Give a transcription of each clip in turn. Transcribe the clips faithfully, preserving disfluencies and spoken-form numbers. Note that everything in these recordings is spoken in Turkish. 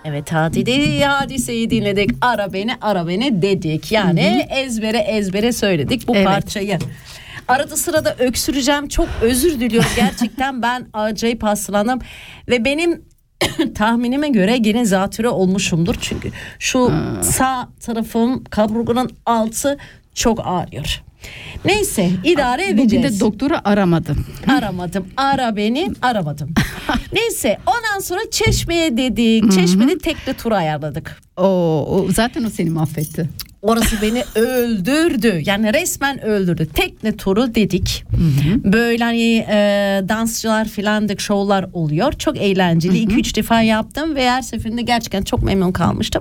Evet, hadidi hadiseyi dinledik. Ara beni ara beni dedik. Yani hı hı. ezbere ezbere söyledik bu evet. parçayı. Arada sırada öksüreceğim. Çok özür diliyorum. Gerçekten ben acayip hastalandım. Ve benim tahminime göre gene zatürre olmuşumdur. Çünkü şu hmm. sağ tarafım kaburganın altı çok ağrıyor. Neyse idare edeceğiz. Bugün de doktoru aramadım. Aramadım. Ara beni aramadım. Neyse ondan sonra Çeşme'ye dedik. Çeşme'de tekne turu ayarladık. Oo, zaten o seni mahvetti. Orası beni öldürdü. Yani resmen öldürdü. Tekne turu dedik. Hı hı. Böyle hani e, dansçılar filan da şovlar oluyor. Çok eğlenceli. iki üç defa yaptım ve her seferinde gerçekten çok memnun kalmıştım.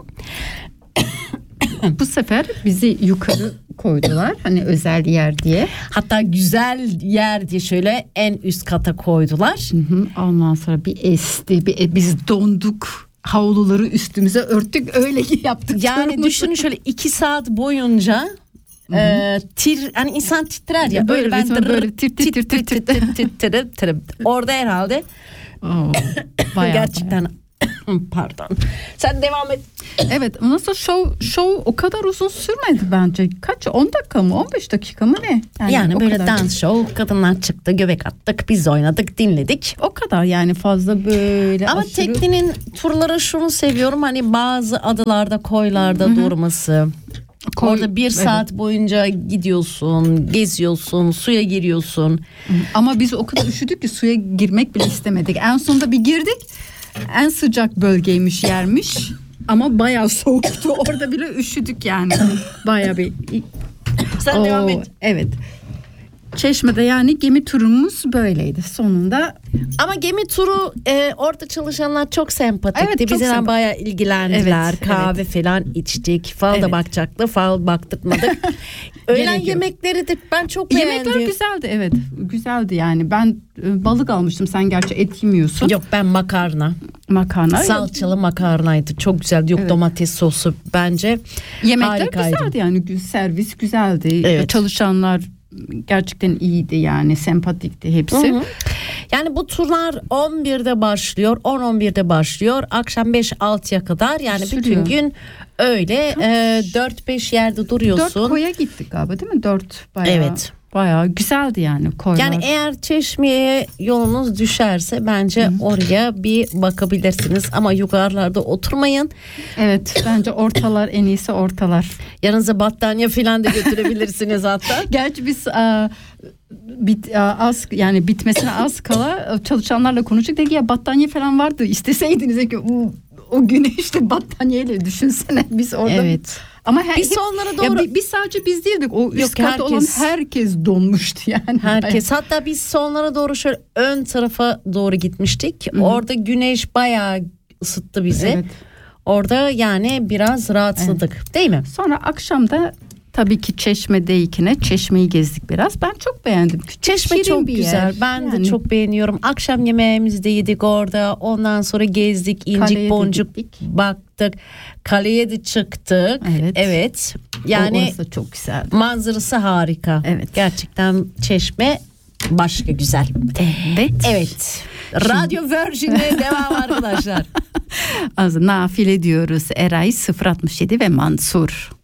Bu sefer bizi yukarı koydular. Hani özel yer diye. Hatta güzel yer diye şöyle en üst kata koydular. Hı hı. Ondan sonra bir esti. Bir, biz donduk. Havluları üstümüze örttük, öyle yaptık. Yani düşünün şöyle iki saat boyunca e, tir hani insan titrer ya böyle, böyle ben böyle tir tir tir tir tir tir tir tir orada herhalde gerçekten pardon. Sen devam et. Evet, nasıl show show o kadar uzun sürmedi bence. Kaç? on dakika mı? on beş dakika mı ne? Yani, yani böyle kadar. Dans show, kadınlar çıktı, göbek attık, biz oynadık, dinledik. O kadar yani, fazla böyle. Ama aşırı... teknenin turları şunu seviyorum, hani bazı adalarda, koylarda Hı-hı. durması. Koy, Orada bir saat evet. boyunca gidiyorsun, geziyorsun, suya giriyorsun. Ama biz o kadar üşüdük ki suya girmek bile istemedik. En sonunda bir girdik. En sıcak bölgeymiş, yermiş. Ama bayağı soğuktu. Orada bile üşüdük yani. Bayağı bir. Sen Oo, devam et. Evet. Çeşme'de yani gemi turumuz böyleydi sonunda. Ama gemi turu e, orada çalışanlar çok sempatikti. Evet, Bizden semp- bayağı ilgilendiler. Evet, Kahve evet. falan içtik. Fal evet. da bakacaklı. Fal baktırmadık. Öğlen yemekleri de ben çok beğendim. Yemekler güzeldi, evet. Güzeldi yani. Ben e, balık almıştım. Sen gerçi et yemiyorsun. Yok, ben makarna. Makarna. Salçalı makarnaydı. Çok güzeldi. Yok evet. domates sosu bence. Yemekler harikaydı. Güzeldi yani. Servis güzeldi. Evet. Çalışanlar gerçekten iyiydi yani, sempatikti hepsi. Hı hı. Yani bu turlar on birde başlıyor, on on birde başlıyor, akşam beş altıya kadar yani Sürüyor. bütün gün öyle e, dört beş yerde duruyorsun. dört koya gittik galiba değil mi? dört bayağı. Evet. Bayağı güzeldi yani koylar. Yani eğer Çeşme'ye yolunuz düşerse bence Hı. oraya bir bakabilirsiniz ama yukarılarda oturmayın. Evet, bence ortalar, en iyisi ortalar. Yanınıza battaniye falan da götürebilirsiniz hatta. Gerçi biz a, bit, a, az yani bitmesine az kala çalışanlarla konuştuk, dedi ya battaniye falan vardı, isteseydiniz ki o, o güneşte battaniyeyle düşünsene biz orada. Evet. Ama her, biz sonlara doğru ya biz sadece biz değildik, o üst katta olan herkes donmuştu yani. Herkes, hatta biz sonlara doğru şöyle ön tarafa doğru gitmiştik. Hı-hı. Orada güneş bayağı ısıttı bizi. Evet. Orada yani biraz rahatladık, evet. değil mi? Sonra akşamda tabii ki Çeşme'deykine Çeşme'yi gezdik biraz. Ben çok beğendim. Küçük, Çeşme çok güzel. Yer. Ben yani. de çok beğeniyorum. Akşam yemeğimizi de yedik orada. Ondan sonra gezdik. İncik Kaleye boncuk baktık. Kaleye de çıktık. Evet. Evet. Yani orası çok güzel. Manzarası harika. Evet. Gerçekten Çeşme başka güzel. Evet. Evet. Radyo Virgin'e devam arkadaşlar. Az nafile diyoruz. Eray sıfır altmış yedi ve Mansur.